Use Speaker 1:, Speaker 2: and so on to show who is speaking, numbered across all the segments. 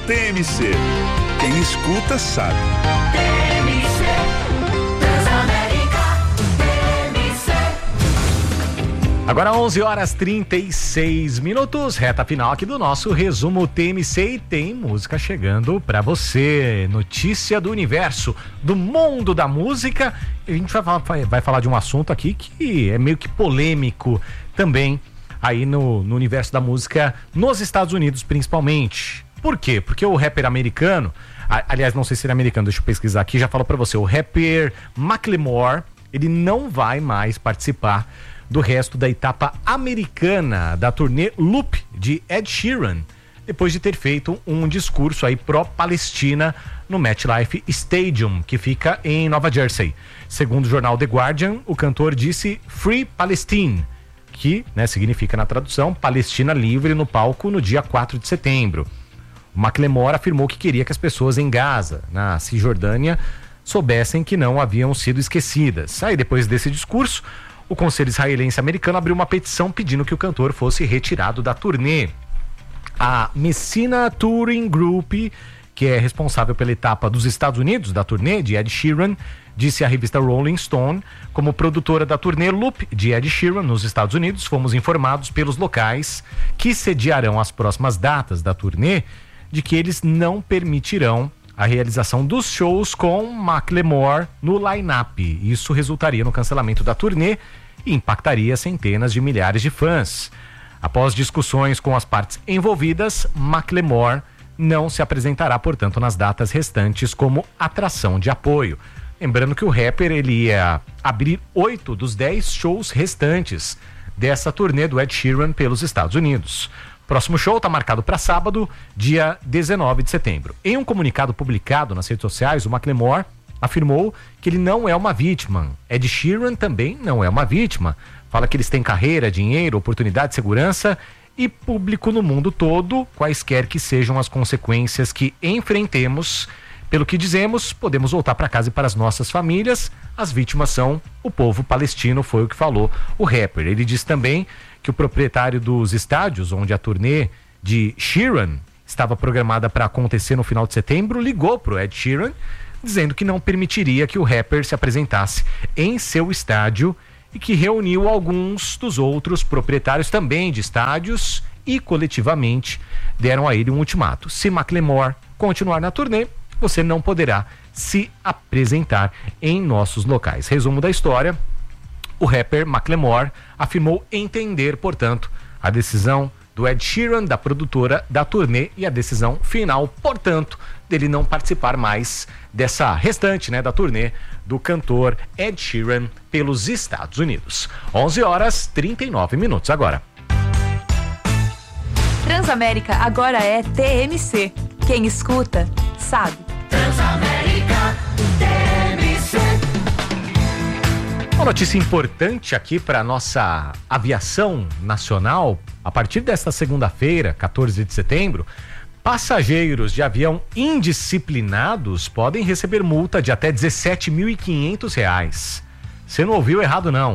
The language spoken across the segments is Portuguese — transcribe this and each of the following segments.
Speaker 1: TMC. Quem escuta sabe.
Speaker 2: TMC, Transamérica, TMC.
Speaker 3: Agora 11h36, reta final aqui do nosso resumo TMC, e tem música chegando pra você, notícia do universo, do mundo da música. A gente vai falar de um assunto aqui que é meio que polêmico também aí no universo da música nos Estados Unidos, principalmente. Por quê? Porque o rapper americano, aliás, não sei se ele é americano, deixa eu pesquisar aqui, já falo pra você, o rapper Macklemore, ele não vai mais participar do resto da etapa americana da turnê Loop de Ed Sheeran, depois de ter feito um discurso aí pró-Palestina no MetLife Stadium, que fica em Nova Jersey. Segundo o jornal The Guardian, o cantor disse Free Palestine, que, né, significa na tradução Palestina livre, no palco no dia 4 de setembro. O Macklemore afirmou que queria que as pessoas em Gaza, na Cisjordânia, soubessem que não haviam sido esquecidas. Aí, depois desse discurso, o Conselho Israelense Americano abriu uma petição pedindo que o cantor fosse retirado da turnê. A Messina Touring Group, que é responsável pela etapa dos Estados Unidos da turnê de Ed Sheeran, disse à revista Rolling Stone, como produtora da turnê Loop de Ed Sheeran nos Estados Unidos, fomos informados pelos locais que sediarão as próximas datas da turnê de que eles não permitirão a realização dos shows com Macklemore no line-up. Isso resultaria no cancelamento da turnê e impactaria centenas de milhares de fãs. Após discussões com as partes envolvidas, Macklemore não se apresentará, portanto, nas datas restantes como atração de apoio. Lembrando que o rapper ele ia abrir 8 dos 10 shows restantes dessa turnê do Ed Sheeran pelos Estados Unidos. Próximo show está marcado para sábado, dia 19 de setembro. Em um comunicado publicado nas redes sociais, o Macklemore afirmou que ele não é uma vítima. Ed Sheeran também não é uma vítima. Fala que eles têm carreira, dinheiro, oportunidade, segurança e público no mundo todo, quaisquer que sejam as consequências que enfrentemos. Pelo que dizemos, podemos voltar para casa e para as nossas famílias. As vítimas são o povo palestino, foi o que falou o rapper. Ele disse também que o proprietário dos estádios, onde a turnê de Sheeran estava programada para acontecer no final de setembro, ligou para o Ed Sheeran, dizendo que não permitiria que o rapper se apresentasse em seu estádio e que reuniu alguns dos outros proprietários também de estádios e coletivamente deram a ele um ultimato. Se Macklemore continuar na turnê, você não poderá se apresentar em nossos locais. Resumo da história: o rapper Macklemore afirmou entender, portanto, a decisão do Ed Sheeran, da produtora da turnê, e a decisão final, portanto, dele não participar mais dessa restante, né, da turnê do cantor Ed Sheeran pelos Estados Unidos. 11h39 agora.
Speaker 4: Transamérica agora é TMC. Quem escuta, sabe.
Speaker 2: Transamérica, TMC.
Speaker 3: Uma notícia importante aqui para nossa aviação nacional. A partir desta segunda-feira, 14 de setembro, passageiros de avião indisciplinados podem receber multa de até R$17.500. Você não ouviu errado, não.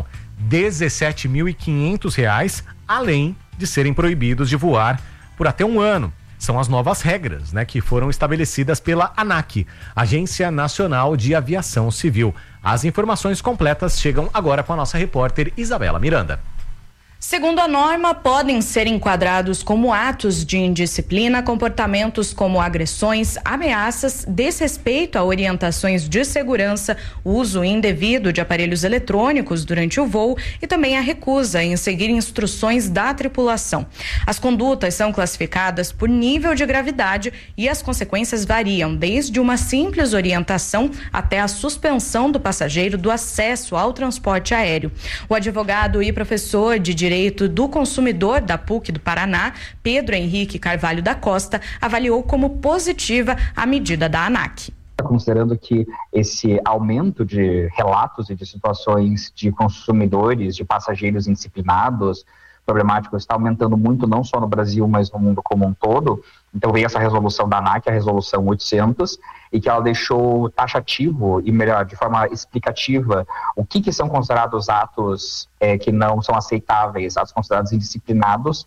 Speaker 3: R$17.500, além de serem proibidos de voar por até um ano. São as novas regras, né, que foram estabelecidas pela ANAC, Agência Nacional de Aviação Civil. As informações completas chegam agora com a nossa repórter Isabela Miranda.
Speaker 5: Segundo a norma, podem ser enquadrados como atos de indisciplina comportamentos como agressões, ameaças, desrespeito a orientações de segurança, uso indevido de aparelhos eletrônicos durante o voo e também a recusa em seguir instruções da tripulação. As condutas são classificadas por nível de gravidade e as consequências variam desde uma simples orientação até a suspensão do passageiro do acesso ao transporte aéreo. O advogado e professor de Direito do Consumidor da PUC do Paraná, Pedro Henrique Carvalho da Costa, avaliou como positiva a medida da ANAC.
Speaker 6: Considerando que esse aumento de relatos e de situações de consumidores, de passageiros indisciplinados, problemáticos, está aumentando muito, não só no Brasil, mas no mundo como um todo. Então veio essa resolução da ANAC, a resolução 800, e que ela deixou taxativo e melhor, de forma explicativa, o que são considerados atos que não são aceitáveis, atos considerados indisciplinados.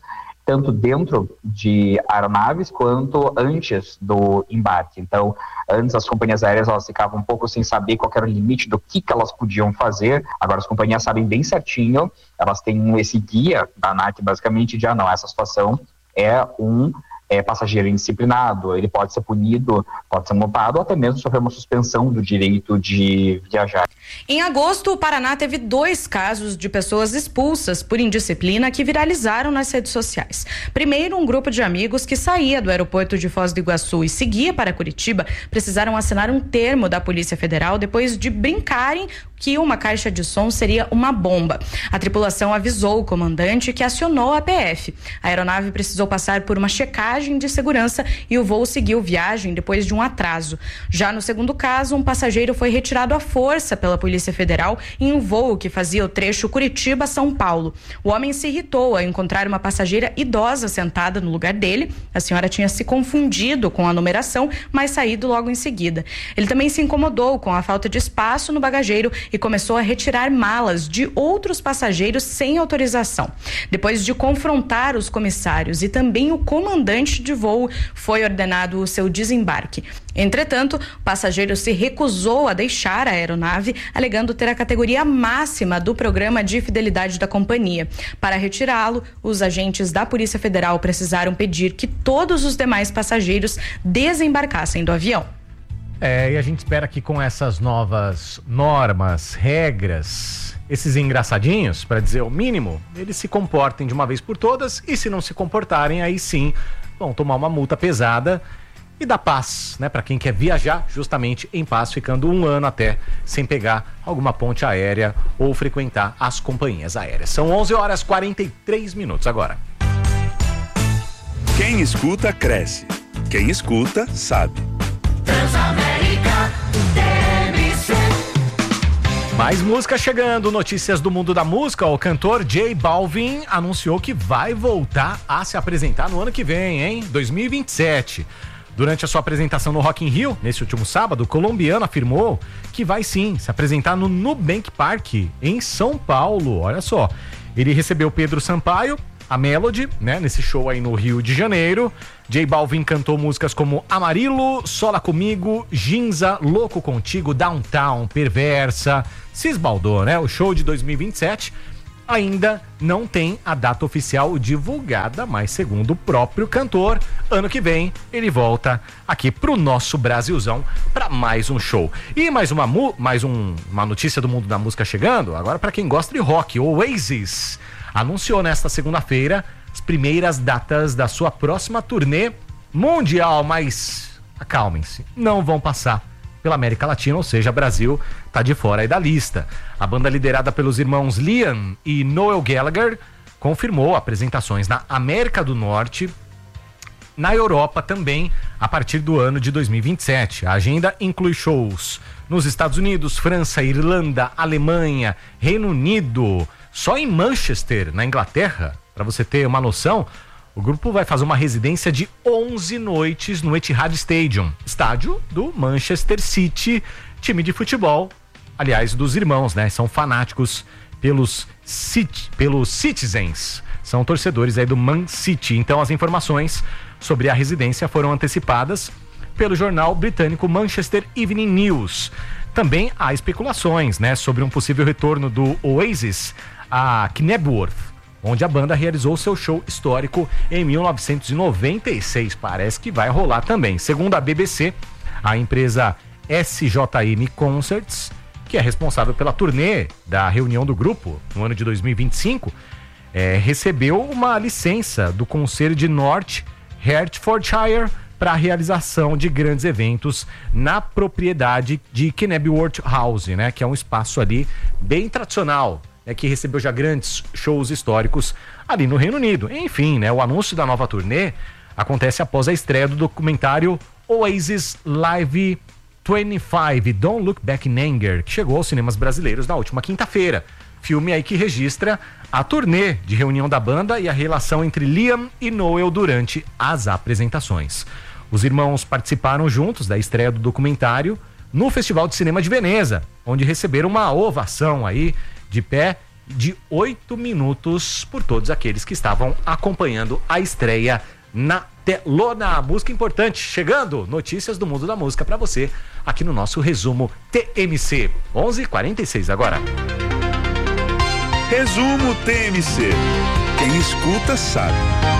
Speaker 6: tanto dentro de aeronaves quanto antes do embarque. Então, antes as companhias aéreas elas ficavam um pouco sem saber qual era o limite do que elas podiam fazer. Agora as companhias sabem bem certinho, elas têm esse guia da ANAC basicamente de, não, essa situação é um passageiro indisciplinado, ele pode ser punido, pode ser multado ou até mesmo sofrer uma suspensão do direito de viajar.
Speaker 5: Em agosto, o Paraná teve 2 casos de pessoas expulsas por indisciplina que viralizaram nas redes sociais. Primeiro, um grupo de amigos que saía do aeroporto de Foz do Iguaçu e seguia para Curitiba precisaram assinar um termo da Polícia Federal depois de brincarem que uma caixa de som seria uma bomba. A tripulação avisou o comandante que acionou a PF. A aeronave precisou passar por uma checagem de segurança e o voo seguiu viagem depois de um atraso. Já no segundo caso, um passageiro foi retirado à força pela Polícia Federal em um voo que fazia o trecho Curitiba-São Paulo. O homem se irritou ao encontrar uma passageira idosa sentada no lugar dele. A senhora tinha se confundido com a numeração, mas saído logo em seguida. Ele também se incomodou com a falta de espaço no bagageiro e começou a retirar malas de outros passageiros sem autorização. Depois de confrontar os comissários e também o comandante de voo, foi ordenado o seu desembarque. Entretanto, o passageiro se recusou a deixar a aeronave, alegando ter a categoria máxima do programa de fidelidade da companhia. Para retirá-lo, os agentes da Polícia Federal precisaram pedir que todos os demais passageiros desembarcassem do avião.
Speaker 3: E a gente espera que com essas novas normas, regras, esses engraçadinhos, para dizer o mínimo, eles se comportem de uma vez por todas, e se não se comportarem, aí sim vão tomar uma multa pesada e dar paz, né, para quem quer viajar justamente em paz, ficando 1 ano até sem pegar alguma ponte aérea ou frequentar as companhias aéreas. São 11h43 agora.
Speaker 1: Quem escuta, cresce. Quem escuta, sabe.
Speaker 2: Transamérica TMC.
Speaker 3: Mais música chegando, notícias do mundo da música. O cantor J Balvin anunciou que vai voltar a se apresentar no ano que vem, hein? 2027. Durante a sua apresentação no Rock in Rio, nesse último sábado, o colombiano afirmou que vai sim se apresentar no Nubank Park, em São Paulo. Olha só, ele recebeu Pedro Sampaio, a Melody, né, nesse show aí no Rio de Janeiro. J Balvin cantou músicas como Amarillo, Sola Comigo, Ginza, Louco Contigo, Downtown, Perversa, se esbaldou, né? O show de 2027 ainda não tem a data oficial divulgada, mas segundo o próprio cantor, ano que vem ele volta aqui pro nosso Brasilzão para mais um show. E mais uma notícia do mundo da música chegando, agora para quem gosta de rock. O Oasis anunciou nesta segunda-feira as primeiras datas da sua próxima turnê mundial, mas acalmem-se, não vão passar pela América Latina, ou seja, Brasil tá de fora aí da lista. A banda liderada pelos irmãos Liam e Noel Gallagher confirmou apresentações na América do Norte, na Europa também, a partir do ano de 2027. A agenda inclui shows nos Estados Unidos, França, Irlanda, Alemanha, Reino Unido. Só em Manchester, na Inglaterra, para você ter uma noção, o grupo vai fazer uma residência de 11 noites no Etihad Stadium, estádio do Manchester City, time de futebol, aliás, dos irmãos, né? São fanáticos pelos Citizens, são torcedores aí do Man City. Então as informações sobre a residência foram antecipadas pelo jornal britânico Manchester Evening News. Também há especulações, né, sobre um possível retorno do Oasis a Knebworth, onde a banda realizou seu show histórico em 1996. Parece que vai rolar também. Segundo a BBC, a empresa SJM Concerts, que é responsável pela turnê da reunião do grupo no ano de 2025, recebeu uma licença do Conselho de North Hertfordshire para a realização de grandes eventos na propriedade de Knebworth House, né, que é um espaço ali bem tradicional, que recebeu já grandes shows históricos ali no Reino Unido. Enfim, né, o anúncio da nova turnê acontece após a estreia do documentário Oasis Live 25, Don't Look Back in Anger, que chegou aos cinemas brasileiros na última quinta-feira. Filme aí que registra a turnê de reunião da banda e a relação entre Liam e Noel durante as apresentações. Os irmãos participaram juntos da estreia do documentário no Festival de Cinema de Veneza, onde receberam uma ovação aí de pé de 8 minutos por todos aqueles que estavam acompanhando a estreia na telona. Música importante chegando, notícias do mundo da música para você aqui no nosso resumo TMC. 11h46 agora.
Speaker 1: Resumo TMC. Quem escuta sabe.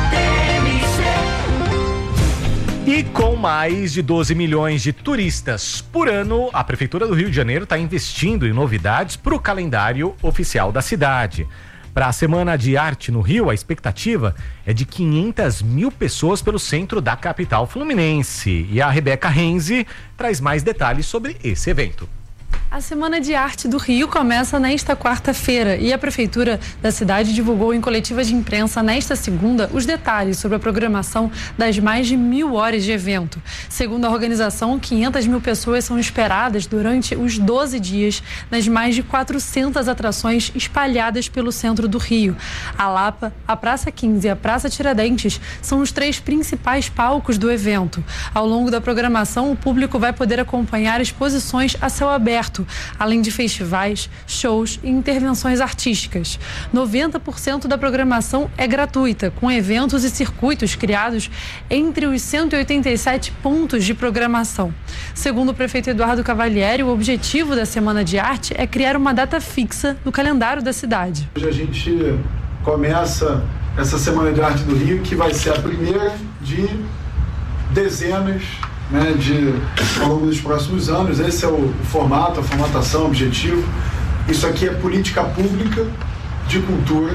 Speaker 3: E com mais de 12 milhões de turistas por ano, a Prefeitura do Rio de Janeiro está investindo em novidades para o calendário oficial da cidade. Para a Semana de Arte no Rio, a expectativa é de 500 mil pessoas pelo centro da capital fluminense. E a Rebeca Renzi traz mais detalhes sobre esse evento.
Speaker 7: A Semana de Arte do Rio começa nesta quarta-feira e a Prefeitura da cidade divulgou em coletiva de imprensa nesta segunda os detalhes sobre a programação das mais de 1.000 horas de evento. Segundo a organização, 500 mil pessoas são esperadas durante os 12 dias nas mais de 400 atrações espalhadas pelo centro do Rio. A Lapa, a Praça 15 e a Praça Tiradentes são os 3 principais palcos do evento. Ao longo da programação, o público vai poder acompanhar exposições a céu aberto, além de festivais, shows e intervenções artísticas. 90% da programação é gratuita, com eventos e circuitos criados entre os 187 pontos de programação. Segundo o prefeito Eduardo Cavalieri, o objetivo da Semana de Arte é criar uma data fixa no calendário da cidade.
Speaker 8: Hoje a gente começa essa Semana de Arte do Rio, que vai ser a primeira de dezenas, ao longo dos próximos anos. Esse é o formato, a formatação, o objetivo. Isso aqui é política pública de cultura,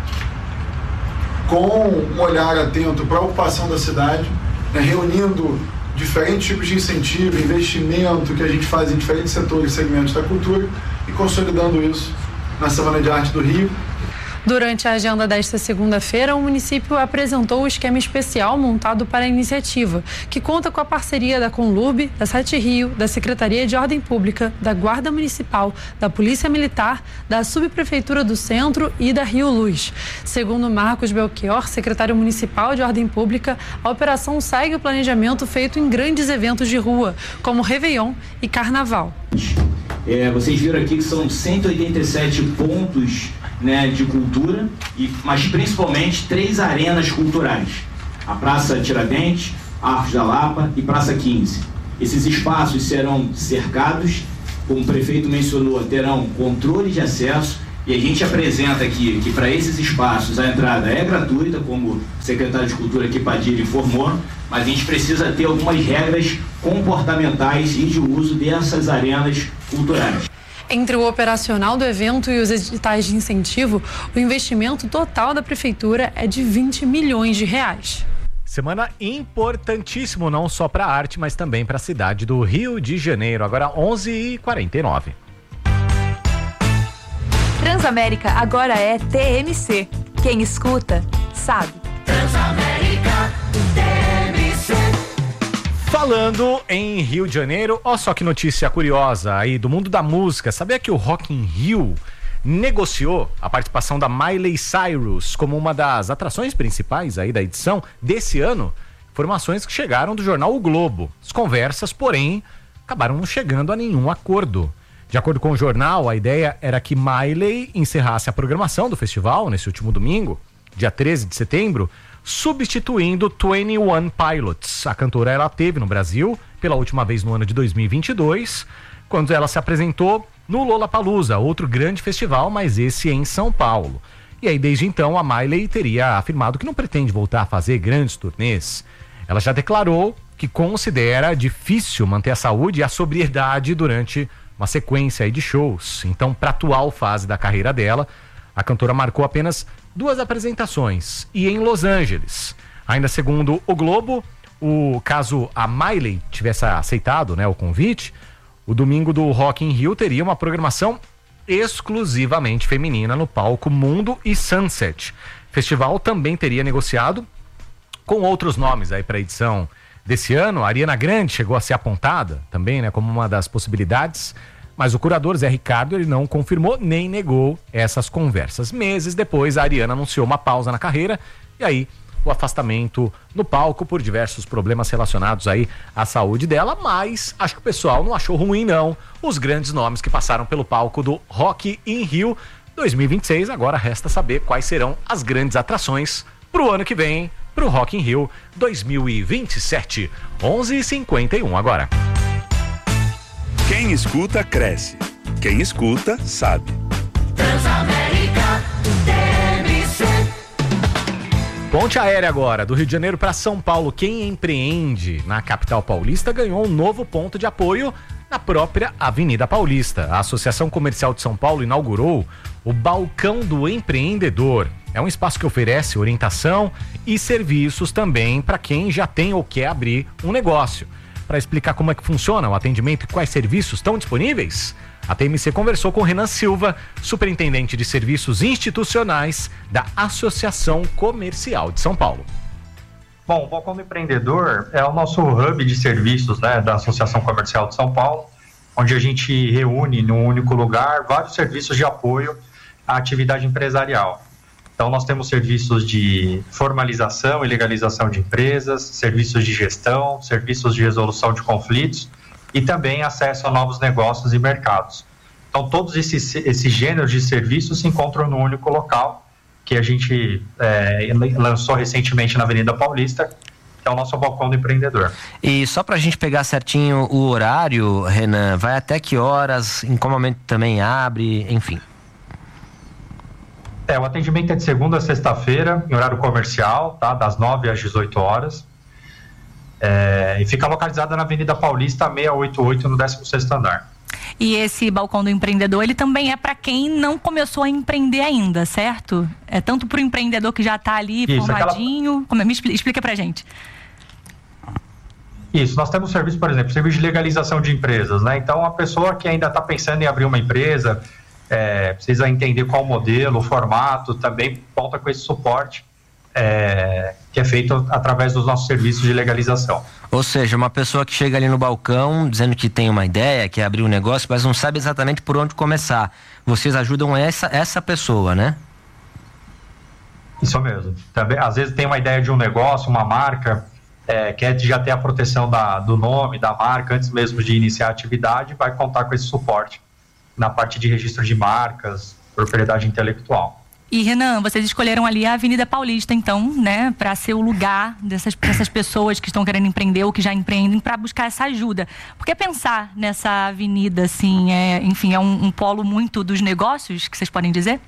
Speaker 8: com um olhar atento para a ocupação da cidade, reunindo diferentes tipos de incentivo, investimento que a gente faz em diferentes setores e segmentos da cultura e consolidando isso na Semana de Arte do Rio.
Speaker 7: Durante a agenda desta segunda-feira, o município apresentou o esquema especial montado para a iniciativa, que conta com a parceria da Conlurb, da Sete Rio, da Secretaria de Ordem Pública, da Guarda Municipal, da Polícia Militar, da Subprefeitura do Centro e da Rio Luz. Segundo Marcos Belchior, secretário municipal de Ordem Pública, a operação segue o planejamento feito em grandes eventos de rua, como Réveillon e Carnaval.
Speaker 9: Vocês viram aqui que são 187 pontos de cultura, mas principalmente 3 arenas culturais: a Praça Tiradentes, Arcos da Lapa e Praça 15. Esses espaços serão cercados, como o prefeito mencionou, terão controle de acesso, e a gente apresenta aqui que para esses espaços a entrada é gratuita, como o secretário de Cultura aqui, Padilha, informou, mas a gente precisa ter algumas regras comportamentais e de uso dessas arenas culturais.
Speaker 7: Entre o operacional do evento e os editais de incentivo, o investimento total da Prefeitura é de 20 milhões de reais.
Speaker 3: Semana importantíssimo, não só para a arte, mas também para a cidade do Rio de Janeiro. Agora 11h49.
Speaker 4: Transamérica agora é TMC. Quem escuta, sabe.
Speaker 2: Transamérica TMC.
Speaker 3: Falando em Rio de Janeiro, ó só que notícia curiosa aí do mundo da música. Sabia que o Rock in Rio negociou a participação da Miley Cyrus como uma das atrações principais aí da edição desse ano? Informações que chegaram do jornal O Globo. As conversas, porém, acabaram não chegando a nenhum acordo. De acordo com o jornal, a ideia era que Miley encerrasse a programação do festival nesse último domingo, dia 13 de setembro, substituindo 21 Pilots. A cantora ela teve no Brasil pela última vez no ano de 2022, quando ela se apresentou no Lollapalooza, outro grande festival, mas esse em São Paulo. E aí desde então a Miley teria afirmado que não pretende voltar a fazer grandes turnês. Ela já declarou que considera difícil manter a saúde e a sobriedade durante uma sequência aí de shows. Então, para a atual fase da carreira dela, a cantora marcou apenas 2 apresentações e em Los Angeles. Ainda segundo o Globo, caso a Miley tivesse aceitado o convite, o domingo do Rock in Rio teria uma programação exclusivamente feminina no palco Mundo e Sunset. O festival também teria negociado com outros nomes aí para a edição desse ano. A Ariana Grande chegou a ser apontada também, como uma das possibilidades, mas o curador Zé Ricardo ele não confirmou nem negou essas conversas. Meses depois, a Ariana anunciou uma pausa na carreira e aí o afastamento no palco por diversos problemas relacionados aí à saúde dela, mas acho que o pessoal não achou ruim não, os grandes nomes que passaram pelo palco do Rock in Rio 2026, agora resta saber quais serão as grandes atrações pro ano que vem, pro Rock in Rio 2027. 11h51 agora.
Speaker 1: Quem escuta, cresce. Quem escuta, sabe.
Speaker 2: Transamérica TMC.
Speaker 3: Ponte aérea agora, do Rio de Janeiro para São Paulo. Quem empreende na capital paulista ganhou um novo ponto de apoio na própria Avenida Paulista. A Associação Comercial de São Paulo inaugurou o Balcão do Empreendedor. É um espaço que oferece orientação e serviços também para quem já tem ou quer abrir um negócio. Para explicar como é que funciona o atendimento e quais serviços estão disponíveis, a TMC conversou com Renan Silva, superintendente de serviços institucionais da Associação Comercial de São Paulo.
Speaker 10: Bom, o Balcão do Empreendedor é o nosso hub de serviços, né, da Associação Comercial de São Paulo, onde a gente reúne num único lugar vários serviços de apoio à atividade empresarial. Então, nós temos serviços de formalização e legalização de empresas, serviços de gestão, serviços de resolução de conflitos e também acesso a novos negócios e mercados. Então, todos esses gêneros de serviços se encontram num único local, que a gente lançou recentemente na Avenida Paulista, que é o nosso Balcão do Empreendedor.
Speaker 11: E só para a gente pegar certinho o horário, Renan, vai até que horas, em qual momento também abre, enfim?
Speaker 10: O atendimento é de segunda a sexta-feira, em horário comercial, tá? Das 9 às 18 horas. E fica localizada na Avenida Paulista 688, no 16º andar.
Speaker 12: E esse Balcão do Empreendedor, ele também é para quem não começou a empreender ainda, certo? É tanto para o empreendedor que já está ali formadinho. Explica pra gente.
Speaker 10: Isso, nós temos serviço, por exemplo, serviço de legalização de empresas, né? Então, a pessoa que ainda está pensando em abrir uma empresa, precisa entender qual modelo, o formato, também conta com esse suporte que é feito através dos nossos serviços de legalização.
Speaker 11: Ou seja, uma pessoa que chega ali no balcão dizendo que tem uma ideia, quer abrir um negócio, mas não sabe exatamente por onde começar. Vocês ajudam essa pessoa, né?
Speaker 10: Isso mesmo. Também, às vezes tem uma ideia de um negócio, uma marca, quer já ter a proteção do nome, da marca, antes mesmo de iniciar a atividade, vai contar com esse suporte na parte de registro de marcas, propriedade intelectual.
Speaker 12: E, Renan, vocês escolheram ali a Avenida Paulista, então, né, para ser o lugar dessas pessoas que estão querendo empreender ou que já empreendem, para buscar essa ajuda. Porque pensar nessa avenida, assim, é um polo muito dos negócios, que vocês podem dizer?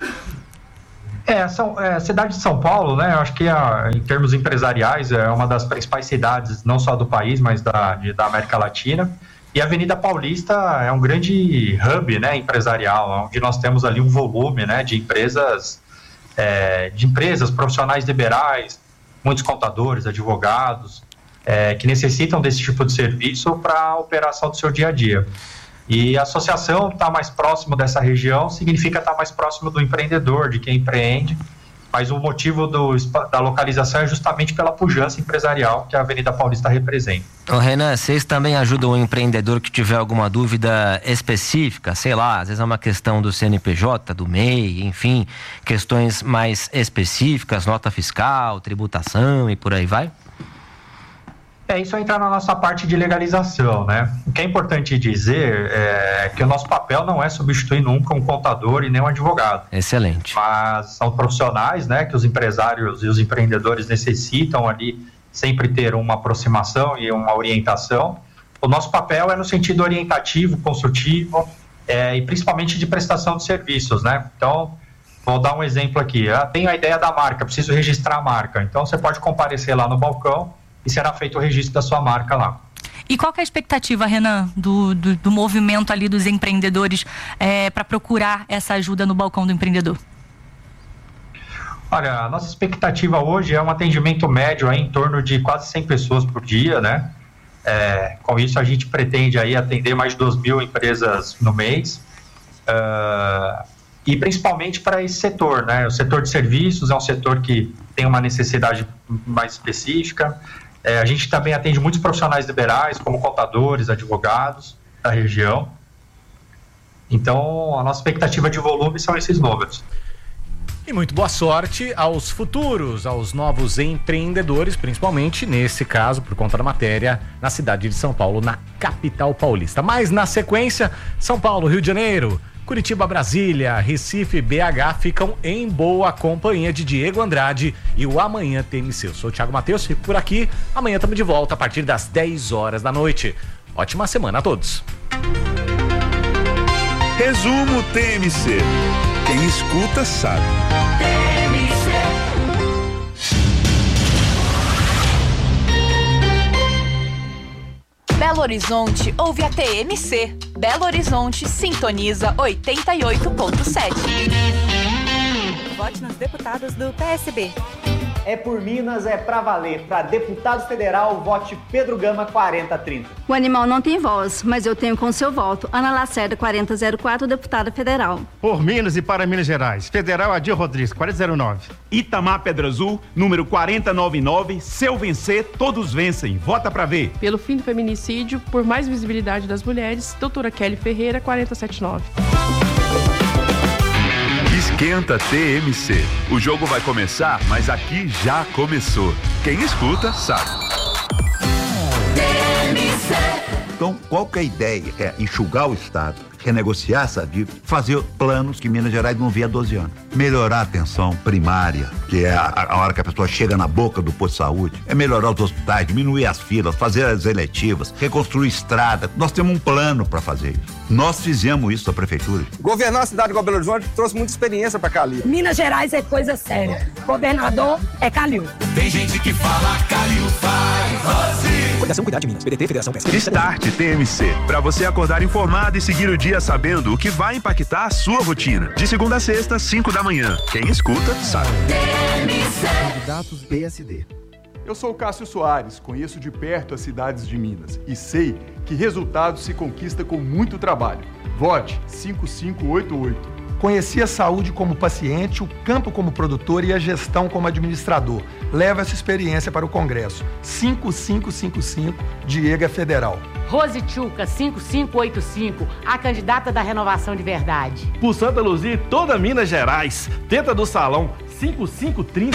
Speaker 10: A cidade de São Paulo, né, eu acho que em termos empresariais é uma das principais cidades, não só do país, mas da América Latina. E a Avenida Paulista é um grande hub, né, empresarial, onde nós temos ali um volume, né, de empresas profissionais liberais, muitos contadores, advogados, que necessitam desse tipo de serviço para a operação do seu dia a dia. E a associação estar mais próximo dessa região significa estar mais próximo do empreendedor, de quem empreende, mas o motivo da localização é justamente pela pujança empresarial que a Avenida Paulista representa.
Speaker 11: Ô Renan, vocês também ajudam o empreendedor que tiver alguma dúvida específica, sei lá, às vezes é uma questão do CNPJ, do MEI, enfim, questões mais específicas, nota fiscal, tributação e por aí vai?
Speaker 10: Isso é entrar na nossa parte de legalização, né? O que é importante dizer é que o nosso papel não é substituir nunca um contador e nem um advogado.
Speaker 11: Excelente.
Speaker 10: Mas são profissionais, né, que os empresários e os empreendedores necessitam ali sempre ter uma aproximação e uma orientação. O nosso papel é no sentido orientativo, consultivo e principalmente de prestação de serviços, né? Então, vou dar um exemplo aqui. Tenho a ideia da marca, preciso registrar a marca. Então, você pode comparecer lá no balcão e será feito o registro da sua marca lá.
Speaker 12: E qual que é a expectativa, Renan, do movimento ali dos empreendedores para procurar essa ajuda no Balcão do Empreendedor?
Speaker 10: Olha, a nossa expectativa hoje é um atendimento médio aí em torno de quase 100 pessoas por dia, né? Com isso a gente pretende aí atender mais de 2.000 empresas no mês. E principalmente para esse setor, né? O setor de serviços é um setor que tem uma necessidade mais específica. A gente também atende muitos profissionais liberais, como contadores, advogados da região. Então, a nossa expectativa de volume são esses números.
Speaker 3: E muito boa sorte aos futuros, aos novos empreendedores, principalmente nesse caso, por conta da matéria, na cidade de São Paulo, na capital paulista. Mas na sequência, São Paulo, Rio de Janeiro, Curitiba, Brasília, Recife, BH ficam em boa companhia de Diego Andrade e o Amanhã TMC. Eu sou o Thiago Matheus, fico por aqui. Amanhã estamos de volta a partir das 10 horas da noite. Ótima semana a todos.
Speaker 1: Resumo TMC. Quem escuta sabe.
Speaker 4: Belo Horizonte ouve a TMC. Belo Horizonte sintoniza 88.7.
Speaker 13: Vote nos deputados do PSB.
Speaker 14: É por Minas, é pra valer. Pra deputado federal, vote Pedro Gama 4030.
Speaker 15: O animal não tem voz, mas eu tenho com seu voto. Ana Lacerda 4004, deputada federal.
Speaker 16: Por Minas e para Minas Gerais. Federal Adir Rodrigues 4009.
Speaker 17: Itamar Pedra Azul, número 4099. Se eu vencer, todos vencem. Vota pra ver.
Speaker 18: Pelo fim do feminicídio, por mais visibilidade das mulheres, doutora Kelly Ferreira 4079.
Speaker 1: Esquenta TMC. O jogo vai começar, mas aqui já começou. Quem escuta sabe.
Speaker 19: Então, qual que é a ideia? É enxugar o Estado, renegociar essa dívida, fazer planos que Minas Gerais não vê há 12 anos. Melhorar a atenção primária, que é a hora que a pessoa chega na boca do posto de saúde. É melhorar os hospitais, diminuir as filas, fazer as eletivas, reconstruir estrada. Nós temos um plano para fazer isso. Nós fizemos isso na prefeitura.
Speaker 20: Governar a cidade de Belo Horizonte trouxe muita experiência para Calil.
Speaker 21: Minas Gerais é coisa séria. Governador é Calil.
Speaker 2: Tem gente que fala Calil faz.
Speaker 22: Fundação Cuidar de Minas, PDT, Federação PSB.
Speaker 1: Start TMC, para você acordar informado e seguir o dia sabendo o que vai impactar a sua rotina. De segunda a sexta, 5 da manhã. Quem escuta, sabe.
Speaker 23: Candidatos PSD.
Speaker 24: Eu sou o Cássio Soares, conheço de perto as cidades de Minas e sei que resultados se conquista com muito trabalho. Vote 5588.
Speaker 25: Conheci a saúde como paciente, o campo como produtor e a gestão como administrador. Leva essa experiência para o Congresso. 5555, Diego é federal.
Speaker 26: Rose Tchuca, 5585, a candidata da Renovação de Verdade.
Speaker 27: Por Santa Luzia e toda Minas Gerais, tenta do Salão, 5530.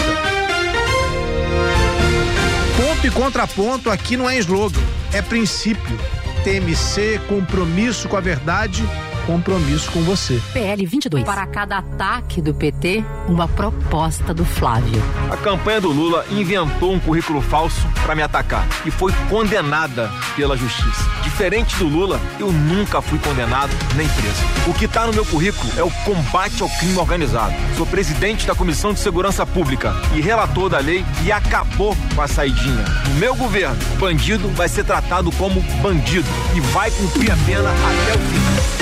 Speaker 28: Ponto e contraponto aqui não é slogan, é princípio. TMC, compromisso com a verdade, compromisso com você.
Speaker 29: PL 22. Para cada ataque do PT, uma proposta do Flávio.
Speaker 30: A campanha do Lula inventou um currículo falso para me atacar e foi condenada pela justiça. Diferente do Lula, eu nunca fui condenado nem preso. O que está no meu currículo é o combate ao crime organizado. Sou presidente da Comissão de Segurança Pública e relator da lei que acabou com a saidinha. No meu governo, bandido vai ser tratado como bandido e vai cumprir a pena até o fim.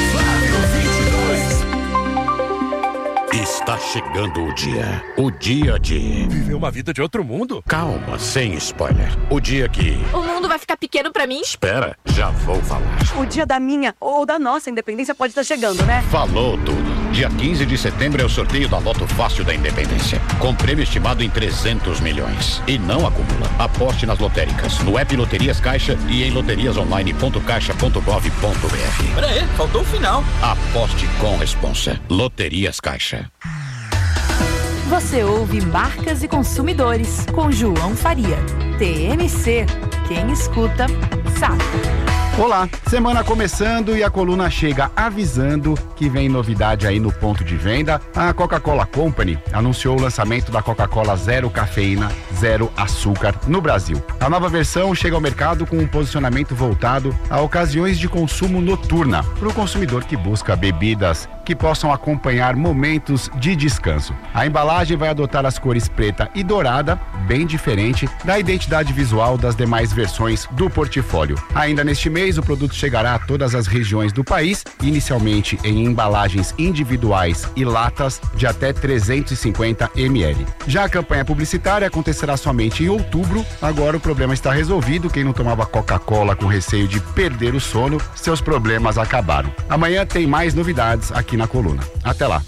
Speaker 31: Está chegando o dia de
Speaker 1: viver uma vida de outro mundo.
Speaker 31: Calma, sem spoiler. O dia que
Speaker 32: o mundo vai ficar pequeno pra mim?
Speaker 31: Espera, já vou falar.
Speaker 32: O dia da minha ou da nossa independência pode estar chegando, né?
Speaker 31: Falou tudo. Dia 15 de setembro é o sorteio da Loto Fácil da Independência, com prêmio estimado em 300 milhões. E não acumula. Aposte nas lotéricas, no app Loterias Caixa e em loteriasonline.caixa.gov.br.
Speaker 22: Peraí, faltou o final.
Speaker 31: Aposte com responsa. Loterias Caixa.
Speaker 4: Você ouve Marcas e Consumidores, com João Faria. TMC, quem escuta, sabe.
Speaker 33: Olá, semana começando e a coluna chega avisando que vem novidade aí no ponto de venda. A Coca-Cola Company anunciou o lançamento da Coca-Cola Zero Cafeína, Zero Açúcar no Brasil. A nova versão chega ao mercado com um posicionamento voltado a ocasiões de consumo noturna, para o consumidor que busca bebidas que possam acompanhar momentos de descanso. A embalagem vai adotar as cores preta e dourada, bem diferente da identidade visual das demais versões do portfólio. Ainda neste mês, o produto chegará a todas as regiões do país, inicialmente em embalagens individuais e latas de até 350 ml. Já a campanha publicitária acontecerá somente em outubro. Agora o problema está resolvido. Quem não tomava Coca-Cola com receio de perder o sono, seus problemas acabaram. Amanhã tem mais novidades aqui na coluna. Até lá.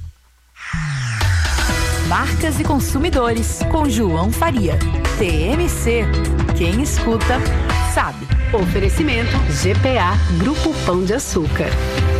Speaker 4: Marcas e Consumidores, com João Faria. TMC, quem escuta, sabe.
Speaker 29: Oferecimento GPA, Grupo Pão de Açúcar.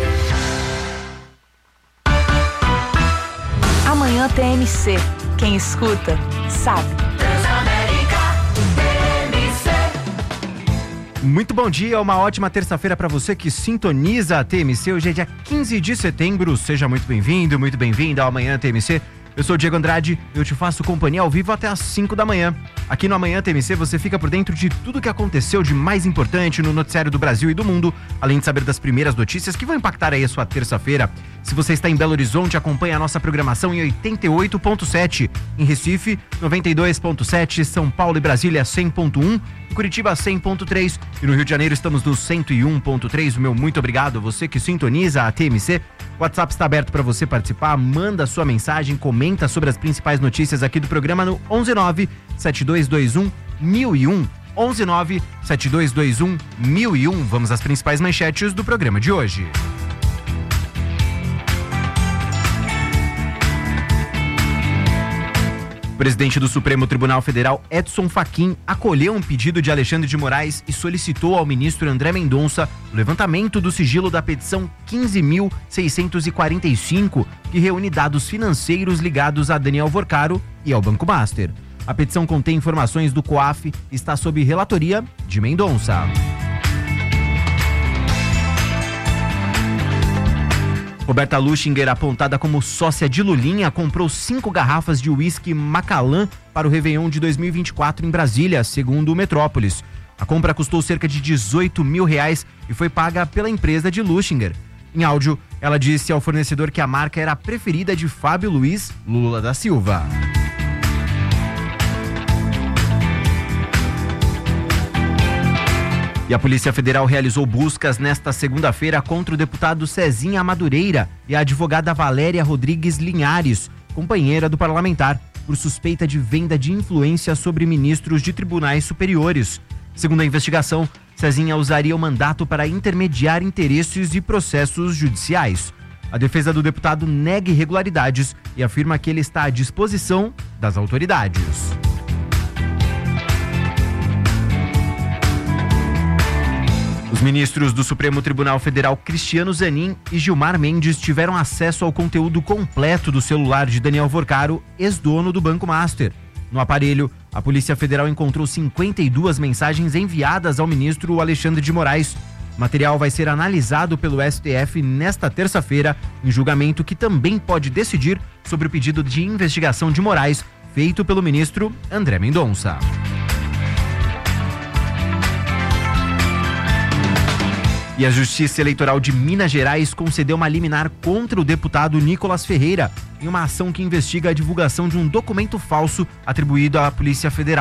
Speaker 4: Amanhã TMC, quem escuta, sabe.
Speaker 3: Muito bom dia, uma ótima terça-feira para você que sintoniza a TMC. Hoje é dia 15 de setembro, seja muito bem-vindo, muito bem-vinda ao Amanhã TMC. Eu sou o Diego Andrade e eu te faço companhia ao vivo até às 5 da manhã. Aqui no Amanhã TMC você fica por dentro de tudo que aconteceu de mais importante no noticiário do Brasil e do mundo, além de saber das primeiras notícias que vão impactar aí a sua terça-feira. Se você está em Belo Horizonte, acompanhe a nossa programação em 88.7, em Recife, 92.7, São Paulo e Brasília 100.1, em Curitiba 100.3 e no Rio de Janeiro estamos no 101.3. O meu muito obrigado, você que sintoniza a TMC. O WhatsApp está aberto para você participar, manda sua mensagem, comenta sobre as principais notícias aqui do programa no 119-7221-1001. 119-7221-1001. Vamos às principais manchetes do programa de hoje. O presidente do Supremo Tribunal Federal, Edson Fachin, acolheu um pedido de Alexandre de Moraes e solicitou ao ministro André Mendonça o levantamento do sigilo da petição 15.645, que reúne dados financeiros ligados a Daniel Vorcaro e ao Banco Master. A petição contém informações do COAF e está sob relatoria de Mendonça. Roberta Luchinger, apontada como sócia de Lulinha, comprou 5 garrafas de uísque Macallan para o Réveillon de 2024 em Brasília, segundo o Metrópolis. A compra custou cerca de R$18 mil e foi paga pela empresa de Luchinger. Em áudio, ela disse ao fornecedor que a marca era a preferida de Fábio Luiz Lula da Silva. E a Polícia Federal realizou buscas nesta segunda-feira contra o deputado Cezinha Madureira e a advogada Valéria Rodrigues Linhares, companheira do parlamentar, por suspeita de venda de influência sobre ministros de tribunais superiores. Segundo a investigação, Cezinha usaria o mandato para intermediar interesses e processos judiciais. A defesa do deputado nega irregularidades e afirma que ele está à disposição das autoridades. Os ministros do Supremo Tribunal Federal, Cristiano Zanin e Gilmar Mendes, tiveram acesso ao conteúdo completo do celular de Daniel Vorcaro, ex-dono do Banco Master. No aparelho, a Polícia Federal encontrou 52 mensagens enviadas ao ministro Alexandre de Moraes. O material vai ser analisado pelo STF nesta terça-feira, em julgamento que também pode decidir sobre o pedido de investigação de Moraes, feito pelo ministro André Mendonça. E a Justiça Eleitoral de Minas Gerais concedeu uma liminar contra o deputado Nicolas Ferreira em uma ação que investiga a divulgação de um documento falso atribuído à Polícia Federal.